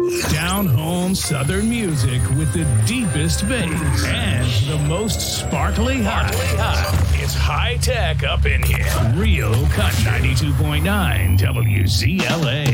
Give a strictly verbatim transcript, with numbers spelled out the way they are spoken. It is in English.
Down home Southern music with the deepest bass and the most sparkly high. It's high tech up in here. Real Cut ninety-two point nine W Z L A.